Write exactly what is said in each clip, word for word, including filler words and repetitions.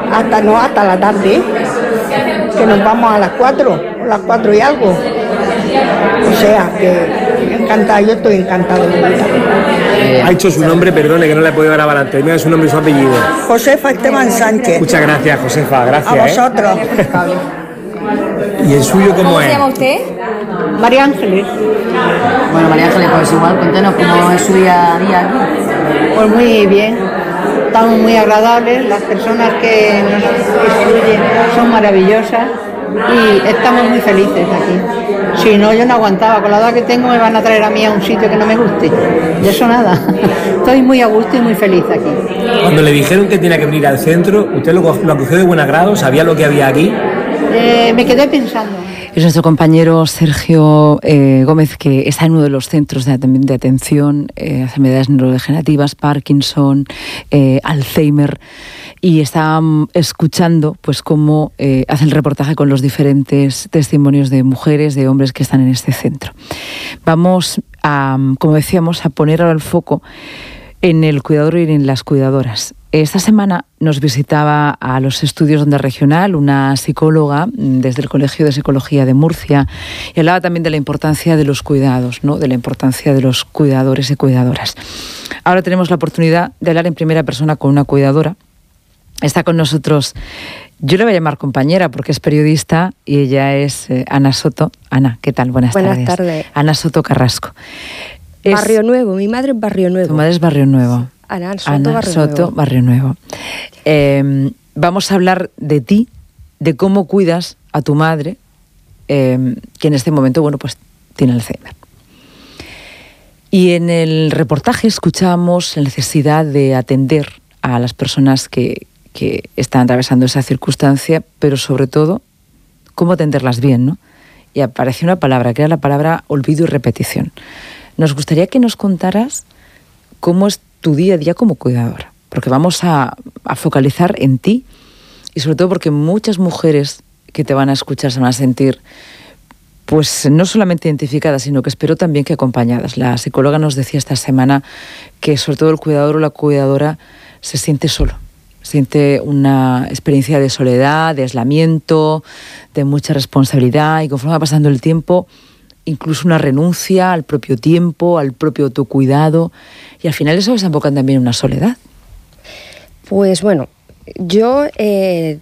hasta no, hasta la tarde, que nos vamos a las cuatro, las cuatro y algo. O sea, que encantada, yo estoy encantada de vida. Ha hecho su nombre, perdone que no le he podido grabar antes, mira su nombre y su apellido. Josefa Esteban Sánchez. Muchas gracias, Josefa, gracias. A vosotros. ¿eh? ¿Y el suyo cómo, ¿Cómo es? se llama usted? María Ángeles. Bueno, María Ángeles, pues igual, cuéntanos cómo es su día a día aquí. Pues muy bien, estamos muy agradables, las personas que nos instruyen son maravillosas y estamos muy felices aquí. Si no, yo no aguantaba, con la edad que tengo me van a traer a mí a un sitio que no me guste, y eso nada. Estoy muy a gusto y muy feliz aquí. Cuando le dijeron que tenía que venir al centro, ¿usted lo, lo acogió de buen agrado? ¿Sabía lo que había aquí? Eh, me quedé pensando. Es nuestro compañero Sergio eh, Gómez, que está en uno de los centros de, de atención eh, a enfermedades neurodegenerativas, Parkinson, eh, Alzheimer, y está um, escuchando pues cómo eh, hace el reportaje con los diferentes testimonios de mujeres, de hombres que están en este centro. Vamos a, como decíamos, a poner ahora el foco en el cuidador y en las cuidadoras. Esta semana nos visitaba a los estudios de Onda Regional una psicóloga desde el Colegio de Psicología de Murcia y hablaba también de la importancia de los cuidados, ¿no? De la importancia de los cuidadores y cuidadoras. Ahora tenemos la oportunidad de hablar en primera persona con una cuidadora. Está con nosotros, yo le voy a llamar compañera porque es periodista y ella es eh, Ana Soto. Ana, ¿qué tal? Buenas, Buenas tardes. tardes. Ana Soto Carrasco. Es, Barrio Nuevo, mi madre es Barrio Nuevo. Tu madre es Barrio Nuevo. Ana Soto, Ana Barrio Soto, Nuevo. Barrio Nuevo. Eh, vamos a hablar de ti, de cómo cuidas a tu madre, eh, que en este momento, bueno, pues tiene Alzheimer. Y en el reportaje escuchamos la necesidad de atender a las personas que, que están atravesando esa circunstancia, pero sobre todo, cómo atenderlas bien, ¿no? Y apareció una palabra, que era la palabra olvido y repetición. Nos gustaría que nos contaras cómo es tu día a día como cuidadora, porque vamos a, a focalizar en ti y sobre todo porque muchas mujeres que te van a escuchar se van a sentir pues no solamente identificadas, sino que espero también que acompañadas. La psicóloga nos decía esta semana que sobre todo el cuidador o la cuidadora se siente solo, siente una experiencia de soledad, de aislamiento, de mucha responsabilidad y conforme va pasando el tiempo, incluso una renuncia al propio tiempo, al propio autocuidado, y al final eso desemboca también en una soledad. Pues bueno, yo eh,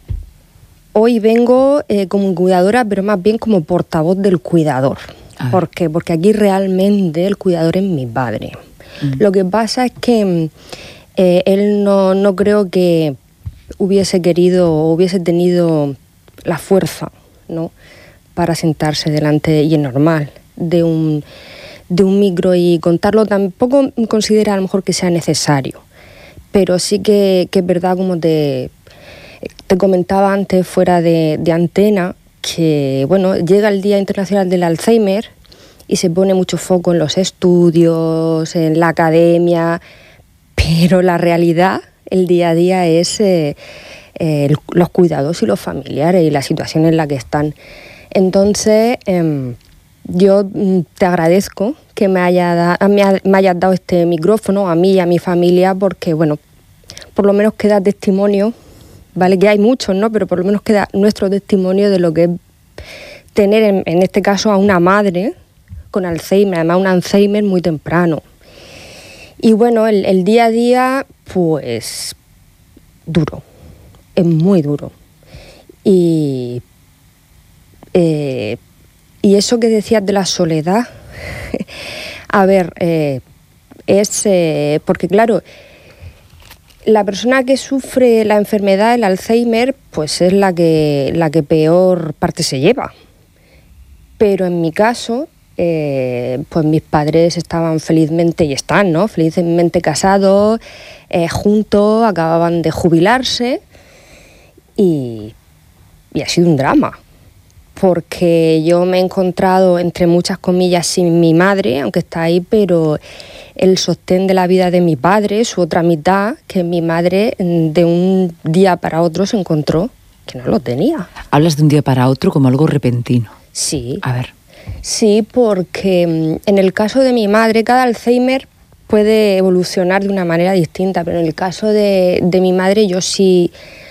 hoy vengo eh, como cuidadora, pero más bien como portavoz del cuidador. ¿Por qué? Porque aquí realmente el cuidador es mi padre. Uh-huh. Lo que pasa es que eh, él no, no creo que hubiese querido o hubiese tenido la fuerza, ¿no?, para sentarse delante, y es normal, de un, de un micro y contarlo. Tampoco considera a lo mejor que sea necesario, pero sí que, que es verdad, como te, te comentaba antes fuera de, de antena, que bueno, llega el Día Internacional del Alzheimer y se pone mucho foco en los estudios, en la academia, pero la realidad, el día a día es eh, eh, los cuidados y los familiares y la situación en la que están. Entonces, eh, yo te agradezco que me, haya da, me, ha, me hayas dado este micrófono a mí y a mi familia, porque, bueno, por lo menos queda testimonio, vale que hay muchos, ¿no?, pero por lo menos queda nuestro testimonio de lo que es tener, en, en este caso, a una madre con Alzheimer, además un Alzheimer muy temprano. Y bueno, el, el día a día, pues, duro, es muy duro. Y... Eh, y eso que decías de la soledad, a ver, eh, es eh, porque claro, la persona que sufre la enfermedad, el Alzheimer, pues es la que, la que peor parte se lleva. Pero en mi caso, eh, pues mis padres estaban felizmente, y están, ¿no?, felizmente casados, eh, juntos, acababan de jubilarse y, y ha sido un drama. Porque yo me he encontrado, entre muchas comillas, sin mi madre, aunque está ahí, pero el sostén de la vida de mi padre, su otra mitad, que mi madre de un día para otro se encontró que no lo tenía. Hablas de un día para otro como algo repentino. Sí. A ver. Sí, porque en el caso de mi madre, cada Alzheimer puede evolucionar de una manera distinta, pero en el caso de, de mi madre yo sí